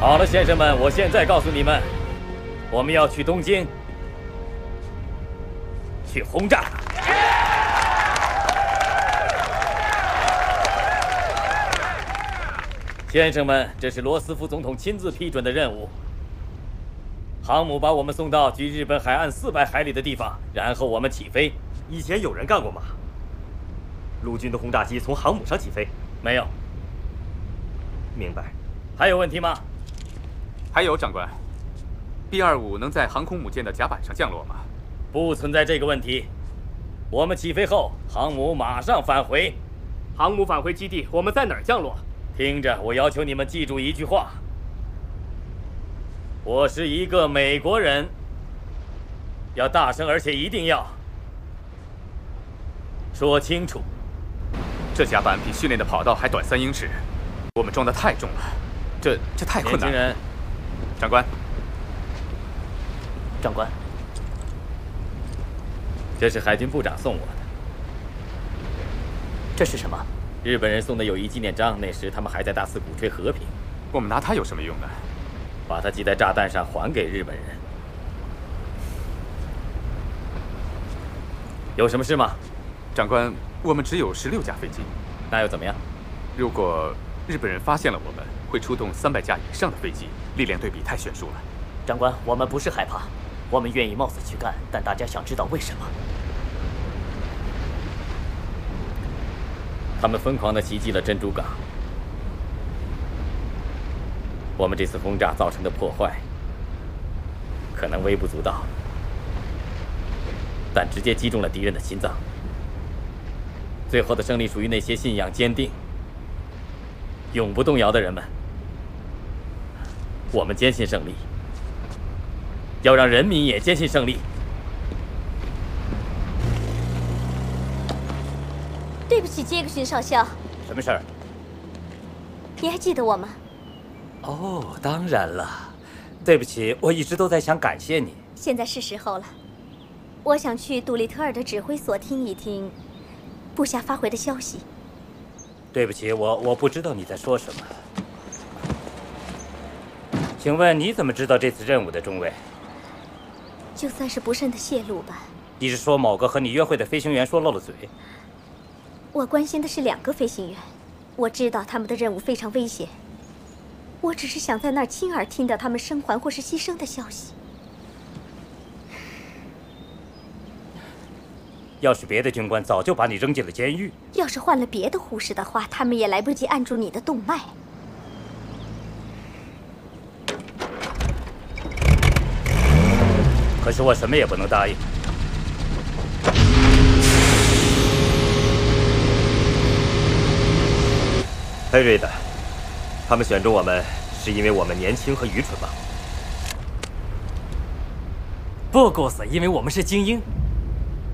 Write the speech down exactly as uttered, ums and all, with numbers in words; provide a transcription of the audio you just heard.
好了，先生们，我现在告诉你们，我们要去东京，去轰炸它。先生们，这是罗斯福总统亲自批准的任务。航母把我们送到距日本海岸四百海里的地方，然后我们起飞。 以前有人干过吗？陆军的轰炸机从航母上起飞？ 没有。 明白。 还有问题吗？ 还有，长官 ，B 二五能在航空母舰的甲板上降落吗？ 不存在这个问题。我们起飞后，航母马上返回。 航母返回基地，我们在哪儿降落？ 听着，我要求你们记住一句话：我是一个美国人。要大声，而且一定要说清楚。 这甲板比训练的跑道还短三英尺，我们装的太重了，这这太困难了。 年轻人， 长官， 长官， 这是海军部长送我的。 这是什么？ 日本人送的友谊纪念章，那时他们还在大肆鼓吹和平。 我们拿它有什么用呢？ 把它系在炸弹上，还给日本人。有什么事吗？ 长官，我们只有十六架飞机。 那又怎么样？ 如果日本人发现了我们，会出动三百架以上的飞机，力量对比太悬殊了。 长官，我们不是害怕，我们愿意冒死去干，但大家想知道为什么？ 他们疯狂地袭击了珍珠港。我们这次轰炸造成的破坏，可能微不足道，但直接击中了敌人的心脏。最后的胜利属于那些信仰坚定、永不动摇的人们。我们坚信胜利，要让人民也坚信胜利。 对不起，杰克逊少校。 什么事儿？ 你还记得我吗？ 哦，当然了。对不起，我一直都在想感谢你。 现在是时候了。我想去杜立特尔的指挥所听一听部下发回的消息。 对不起，我我不知道你在说什么。请问你怎么知道这次任务的中尉？ 就算是不慎的泄露吧。 你是说某个和你约会的飞行员说漏了嘴？ 我关心的是两个飞行员，我知道他们的任务非常危险。我只是想在那儿亲耳听到他们生还或是牺牲的消息。 要是别的军官早就把你扔进了监狱。 要是换了别的护士的话，他们也来不及按住你的动脉。 可是我什么也不能答应。 黑瑞的，他们选中我们是因为我们年轻和愚蠢吗？ 不，顾斯，因为我们是精英。